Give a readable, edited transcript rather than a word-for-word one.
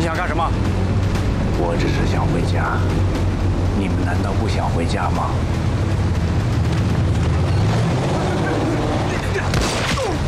想干什么？ 我只是想回家，你们难道不想回家吗？